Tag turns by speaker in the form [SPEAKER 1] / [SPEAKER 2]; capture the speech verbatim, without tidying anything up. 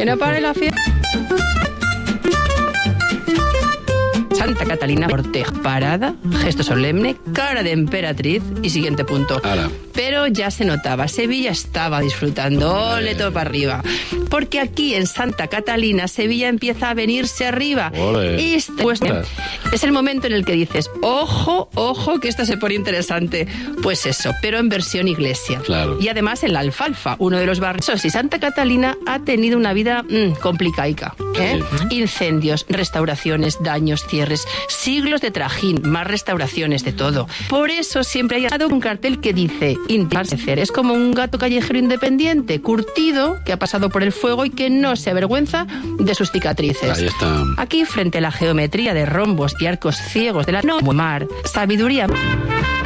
[SPEAKER 1] Que no pare la fiesta. Santa Catalina Ortega. Parada, gesto solemne, cara de emperatriz y siguiente punto.
[SPEAKER 2] Ara.
[SPEAKER 1] Pero ya se notaba, Sevilla estaba disfrutando, ole todo para arriba. Porque aquí en Santa Catalina, Sevilla empieza a venirse arriba.
[SPEAKER 2] Ole.
[SPEAKER 1] Este pues, es el momento en el que dices, ojo, ojo, que esto se pone interesante. Pues eso, pero en versión iglesia.
[SPEAKER 2] Claro.
[SPEAKER 1] Y además en la Alfalfa, uno de los barrios. Y Santa Catalina ha tenido una vida mmm, complicaica. ¿eh? Sí. Incendios, restauraciones, daños, cierres, siglos de trajín, más restauraciones, de todo. Por eso siempre hay un cartel que dice, es como un gato callejero independiente, curtido, que ha pasado por el fuego y que no se avergüenza de sus cicatrices.
[SPEAKER 2] Ahí está.
[SPEAKER 1] Aquí, frente a la geometría de rombos y arcos ciegos de la no mar, sabiduría...